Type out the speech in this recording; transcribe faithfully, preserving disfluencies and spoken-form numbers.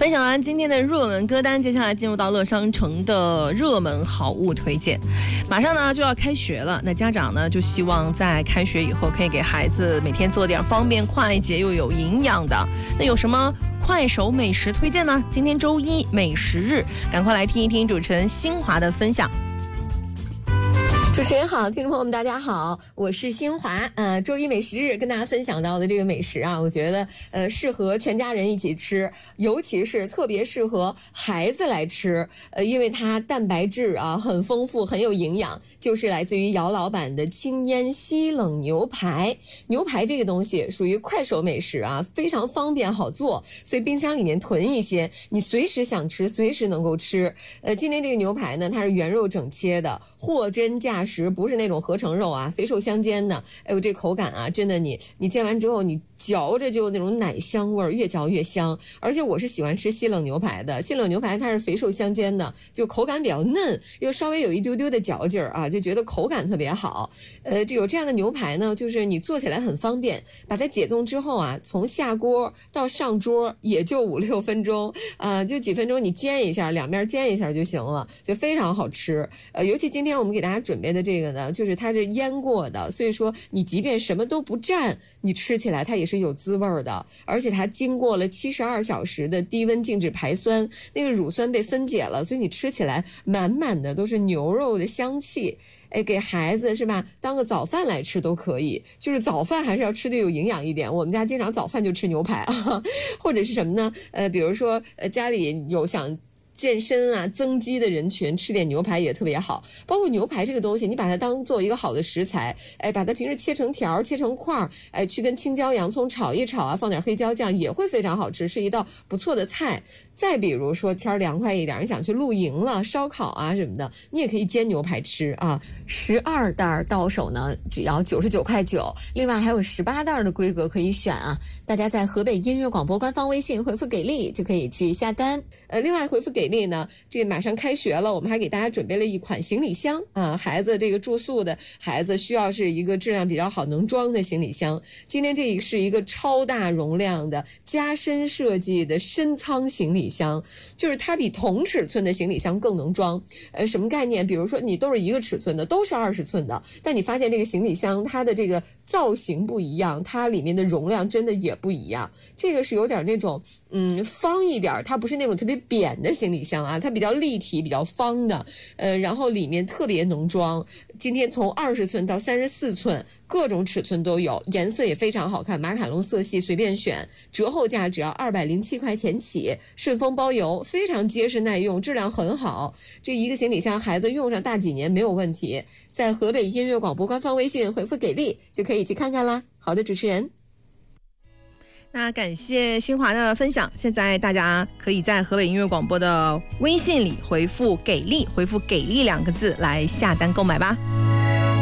分享完今天的热门歌单，接下来进入到乐商城的热门好物推荐。马上呢就要开学了，那家长呢就希望在开学以后可以给孩子每天做点方便快捷又有营养的。那有什么快手美食推荐呢？今天周一美食日，赶快来听一听主持人新华的分享。 主持人好，听众朋友们大家好，我是新华。呃，周一美食日跟大家分享到的这个美食啊，我觉得呃适合全家人一起吃，尤其是特别适合孩子来吃。呃，因为它蛋白质啊很丰富，很有营养，就是来自于姚老板的轻烟西冷牛排。牛排这个东西属于快手美食啊，非常方便好做，所以冰箱里面囤一些，你随时想吃随时能够吃。呃，今天这个牛排呢，它是原肉整切的，货真价实，不是那种合成肉啊，肥瘦相间的。哎呦，这口感啊，真的你你煎完之后，你嚼着就那种奶香味儿，越嚼越香。而且我是喜欢吃西冷牛排的，西冷牛排它是肥瘦相间的，就口感比较嫩，又稍微有一丢丢的嚼劲儿啊，就觉得口感特别好。呃，就有这样的牛排呢，就是你做起来很方便，把它解冻之后啊，从下锅到上桌也就五六分钟啊、呃，就几分钟你煎一下，两面煎一下就行了，就非常好吃。呃，尤其今天我们给大家准备的这个呢，就是它是腌过的，所以说你即便什么都不蘸，你吃起来它也是有滋味的。而且它经过了七十二小时的低温静置排酸，那个乳酸被分解了，所以你吃起来满满的都是牛肉的香气。哎，给孩子是吧，当个早饭来吃都可以，就是早饭还是要吃的有营养一点。我们家经常早饭就吃牛排啊，或者是什么呢？呃，比如说呃家里有想健身啊增肌的人群，吃点牛排也特别好。包括牛排这个东西，你把它当做一个好的食材，哎，把它平时切成条切成块，哎，去跟青椒洋葱炒一炒啊，放点黑椒酱也会非常好吃，是一道不错的菜。再比如说天凉快一点，你想去露营了，烧烤啊什么的，你也可以煎牛排吃啊。十二袋到手呢只要九十九块九，另外还有十八袋的规格可以选啊。大家在河北音乐广播官方微信回复给力就可以去下单。呃，另外回复给力呢，这个马上开学了，我们还给大家准备了一款行李箱啊，孩子这个住宿的孩子需要是一个质量比较好能装的行李箱。今天这是一个超大容量的加深设计的深仓行李箱，就是它比同尺寸的行李箱更能装。呃，什么概念？比如说你都是一个尺寸的，都是二十寸的，但你发现这个行李箱它的这个造型不一样，它里面的容量真的也不一样。这个是有点那种嗯方一点，它不是那种特别扁的行李箱啊，它比较立体比较方的，呃，然后里面特别能装。今天从二十寸到三十四寸各种尺寸都有，颜色也非常好看，马卡龙色系随便选，折后价只要二百零七块钱起，顺丰包邮，非常结实耐用，质量很好。这一个行李箱孩子用上大几年没有问题。在河北音乐广播官方微信回复给力就可以去看看啦。好的，主持人。 那感谢新华的分享，现在大家可以在河北音乐广播的微信里回复给力，回复给力两个字来下单购买吧。